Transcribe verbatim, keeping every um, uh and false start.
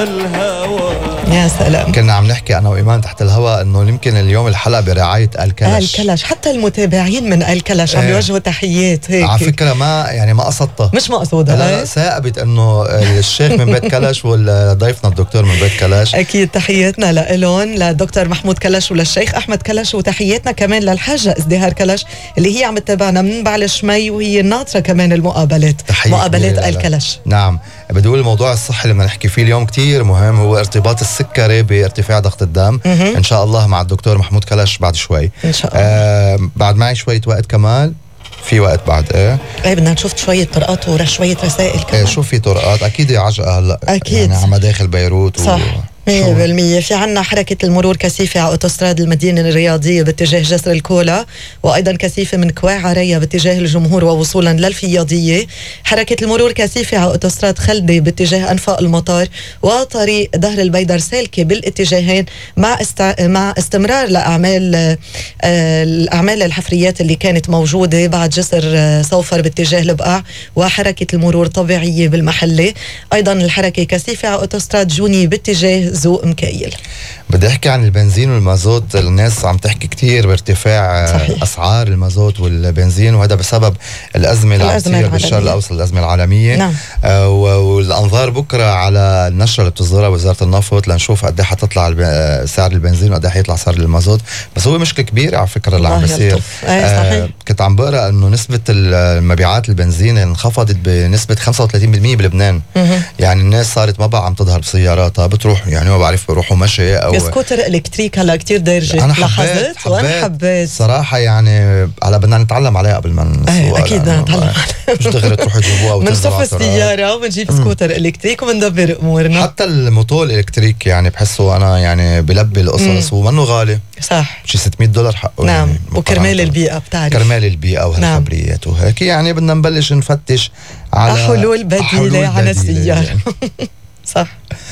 يا سلام. كنا عم نحكي أنا وإيمان تحت الهواء إنه يمكن اليوم الحلقة برعاية آل كلش. آل كلش، حتى المتابعين من آل كلش عم يوجهوا تحيات هيك. على فكرة ما يعني ما قصدتها، مش مقصودة. لا لا، ثاقبت إنه الشيخ من بيت كلش وضيفنا الدكتور من بيت كلش. أكيد تحياتنا لإلهم، للدكتور محمود كلش وللشيخ أحمد كلش، وتحياتنا كمان للحاجة ازدهار كلش اللي هي عم تتابعنا من بعل شمي، وهي ناطرة كمان المقابلات، مقابلات آل كلش. نعم، بدي أقول الموضوع الصحي اللي بدنا نحكي فيه اليوم كتير مهم، هو ارتباط السكري بارتفاع ضغط الدم. مه. إن شاء الله مع الدكتور محمود كلش بعد شوي إن شاء الله. آه بعد معي شوية وقت كمان، في وقت بعد ايه ايه بدنا نشوف شوية طرقات وشوية رسائل كمان. ايه شو في طرقات اكيد عجقة هلا اكيد يعني على مداخل بيروت. صح و... مية بالمية. في عنا حركة المرور كثيفة على أوتوستراد المدينة الرياضية باتجاه جسر الكولا، وأيضا كثيفة من كواع عريا باتجاه الجمهور ووصولا للفياضية. حركة المرور كثيفة على أوتوستراد خلدي باتجاه أنفاق المطار، وطريق ظهر البيدر سالكة بالاتجاهين مع است... مع استمرار لأعمال آه... الأعمال الحفريات اللي كانت موجودة بعد جسر آه... صوفر باتجاه البقاع، وحركة المرور طبيعية بالمحلة. أيضا الحركة كثيفة على أوتوستراد جوني باتجاه ذوق مكايل. بدي احكي عن البنزين والمازوت. الناس عم تحكي كتير بارتفاع صحيح. اسعار المازوت والبنزين، وهذا بسبب الازمه اللي عم تصير بالشرق الاوسط، الازمه العالميه. نعم. آه والانظار بكره على النشره اللي بتصدرها وزاره النفط لنشوف قد ايه حتطلع سعر البنزين وقد ايه حيطلع سعر المازوت. بس هو مشكله كبيره على فكره اللي عم بيصير. آه كنت عم بقرا انه نسبه المبيعات البنزين انخفضت بنسبه خمسة وثلاثين بالمية بلبنان. مه. يعني الناس صارت ما بقى عم تظهر بسياراتها، بتروح يعني ما بعرف بروحوا مشي او سكوتر الكتريك. هلا كتير دارجه. انا حبيت حبيت وانا حبيت صراحه يعني. هلا بدنا نتعلم عليها قبل ما نسوق. اكيد بدنا نتعلم مش دغري تروحوا تجيبوها بنصف السياره وبنجيب سكوتر الكتريك وبندبر امورنا. حتى الموتور الالكتريك يعني بحسه انا يعني بلبي القصص ومنه غالي. صح، شي ستمية دولار حقه. نعم يعني وكرمال البيئه بتعرف، كرمال البيئه وهالخبريات نعم. وهيك يعني بدنا نبلش نفتش على حلول بديله عن السياره. صح.